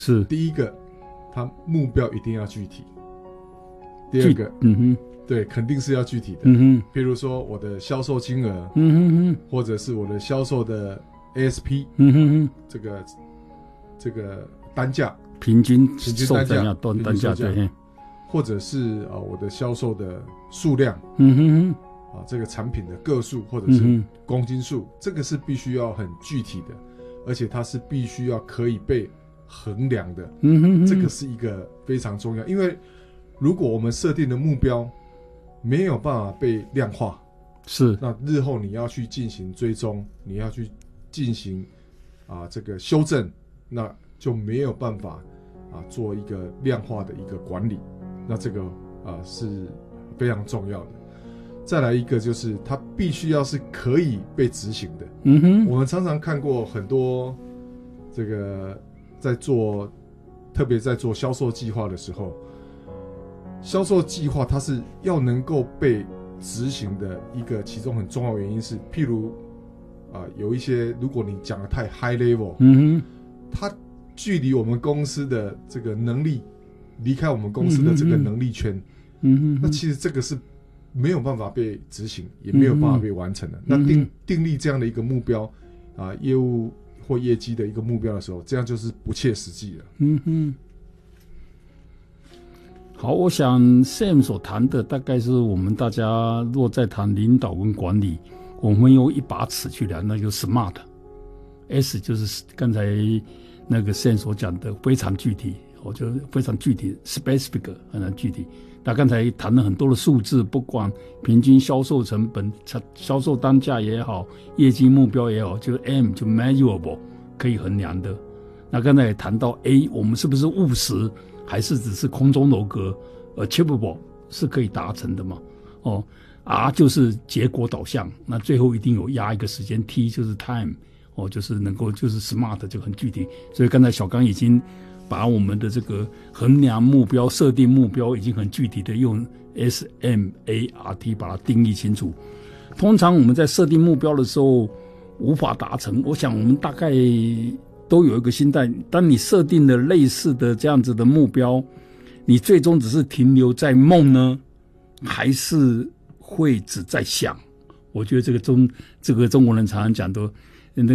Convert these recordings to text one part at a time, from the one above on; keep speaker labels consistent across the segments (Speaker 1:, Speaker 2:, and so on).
Speaker 1: 是
Speaker 2: 第一个，它目标一定要具体；第二个，对，肯定是要具体的。譬如说我的销售金额，或者是我的销售的 ASP，这个单价，
Speaker 1: 平均
Speaker 2: 单价，
Speaker 1: 单价对，
Speaker 2: 或者是我的销售的数量，这个产品的个数或者是公斤数，这个是必须要很具体的，而且它是必须要可以被衡量的。这个是一个非常重要，因为如果我们设定的目标没有办法被量化，
Speaker 1: 是
Speaker 2: 那日后你要去进行追踪，你要去进行这个修正，那就没有办法做一个量化的一个管理，那这个是非常重要的。再来一个就是它必须要是可以被执行的。我们常常看过很多这个特别在做销售计划的时候，销售计划它是要能够被执行的一个其中很重要的原因是，譬如有一些如果你讲的太 high level，它距离我们公司的这个能力，离开我们公司的这个能力圈，那其实这个是没有办法被执行，也没有办法被完成的。那订立这样的一个目标业务或业绩的一个目标的时候，这样就是不切实际了。
Speaker 1: 好，我想 Sam 所谈的大概是我们大家若在谈领导跟管理，我们用一把尺去量，那就是 SMART。S 就是刚才那个 Sam 所讲的非常具体，我觉得非常具体 ，specific 很具体。那刚才谈了很多的数字，不管平均销售成本、销售单价也好，业绩目标也好，就是 M 就 measurable 可以衡量的。那刚才也谈到 A， 我们是不是务实，还是只是空中楼阁 ？achievable 是可以达成的嘛？R 就是结果导向，那最后一定有压一个时间 ，T 就是 time， 就是能够就是 smart 就很具体。所以刚才小刚已经把我们的这个衡量目标、设定目标已经很具体的用 SMART 把它定义清楚。通常我们在设定目标的时候无法达成，我想我们大概都有一个心态，当你设定了类似的这样子的目标，你最终只是停留在梦呢，还是会只在想？我觉得这个中国人常常讲的那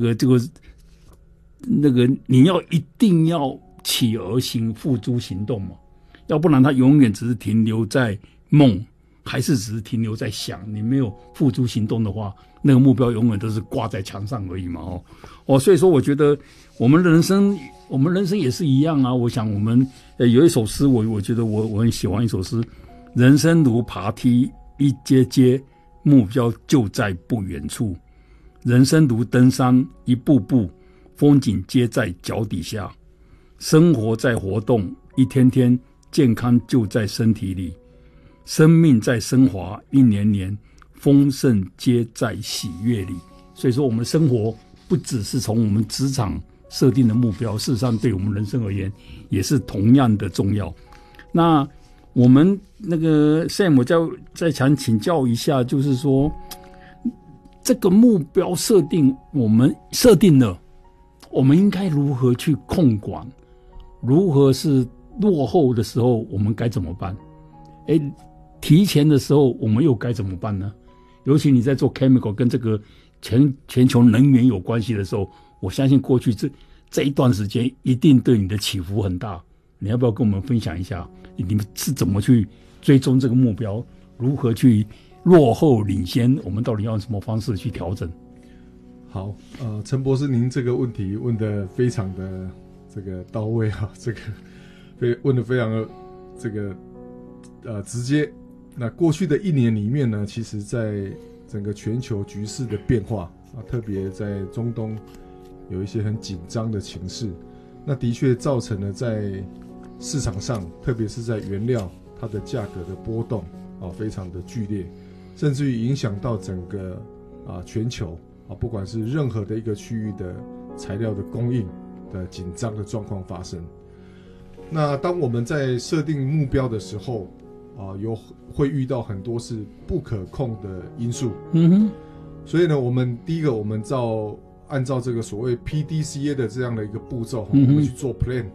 Speaker 1: 个你要一定要起而行，付诸行动嘛，要不然他永远只是停留在梦，还是只是停留在想，你没有付诸行动的话，那个目标永远都是挂在墙上而已嘛所以说我觉得我们人生也是一样啊。我想我们有一首诗，我觉得我很喜欢一首诗，人生如爬梯，一阶阶，目标就在不远处；人生如登山，一步步，风景皆在脚底下。生活在活动，一天天，健康就在身体里。生命在升华，一年年，丰盛皆在喜悦里。所以说我们生活不只是从我们职场设定的目标，事实上对我们人生而言也是同样的重要。那我们那个 Sam 我再想请教一下，就是说这个目标设定，我们设定了，我们应该如何去控管？如何是落后的时候我们该怎么办？提前的时候我们又该怎么办呢？尤其你在做 chemical 跟这个全球能源有关系的时候，我相信过去这一段时间一定对你的起伏很大。你要不要跟我们分享一下，你们是怎么去追踪这个目标，如何去落后领先，我们到底要用什么方式去调整？
Speaker 2: 好，陈博士，您这个问题问得非常的这个到位啊，这个问得非常的这个直接。那过去的一年里面呢，其实在整个全球局势的变化特别在中东有一些很紧张的情势，那的确造成了在市场上，特别是在原料它的价格的波动非常的剧烈，甚至于影响到整个全球不管是任何的一个区域的材料的供应的紧张的状况发生。那当我们在设定目标的时候会遇到很多是不可控的因素。所以呢，第一个我们照按照这个所谓 PDCA 的这样的一个步骤，我
Speaker 1: 嗯哼
Speaker 2: 们去做 plan，